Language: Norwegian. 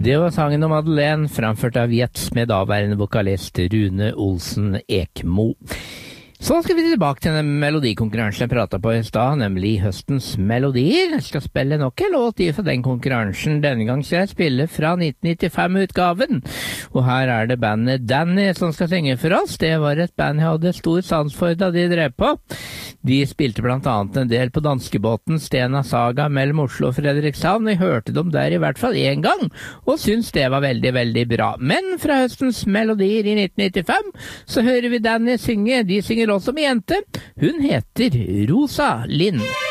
Det var sangen om Madeleine, framført av Jets med daværende vokalist Rune Olsen Ekmo. Så skal vi tilbake til den melodikonkurransen jeg pratet på i stad, nemlig høstens melodier. Jeg skal spille nok en låt i for den konkurransen. Denne gang skal jeg spille fra 1995-utgaven. Og her er det bandet Danny som skal synge for oss. Det var et band jeg hadde stor sans for da de drev på. De spilte blant annet en del på danskebåten Stena Saga mellom Oslo og Fredrikshavn. Vi hørte dem der i hvert fall en gang, og syntes det var veldig, veldig bra. Men fra høstens melodier i 1995 så hører vi Danny synge. De synger også med jente. Hun heter Rosa Lind.